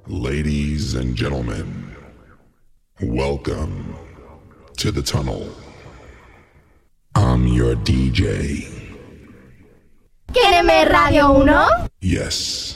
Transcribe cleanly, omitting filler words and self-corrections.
Ladies and gentlemen, welcome to the tunnel. I'm your DJ. ¿Quiereme Radio 1? Yes.